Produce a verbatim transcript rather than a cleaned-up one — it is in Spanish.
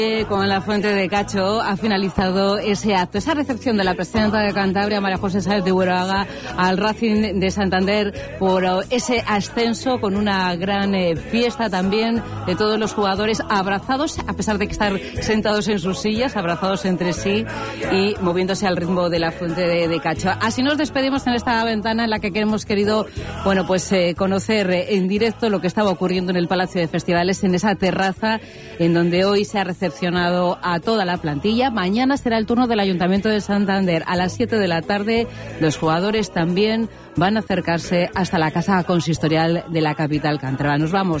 Con la Fuente de Cacho ha finalizado ese acto, esa recepción de la presidenta de Cantabria, María José Sáez de Bueraga, al Racing de Santander por ese ascenso, con una gran eh, fiesta también de todos los jugadores abrazados, a pesar de que estar sentados en sus sillas, abrazados entre sí y moviéndose al ritmo de la Fuente de, de Cacho. Así nos despedimos en esta ventana en la que hemos querido, bueno, pues eh, conocer eh, en directo lo que estaba ocurriendo en el Palacio de Festivales, en esa terraza en donde hoy se ha recepcionado a toda la plantilla. Mañana será el turno del Ayuntamiento de Santander. A las siete de la tarde los jugadores también van a acercarse hasta la casa consistorial de la capital cántabra. Nos vamos.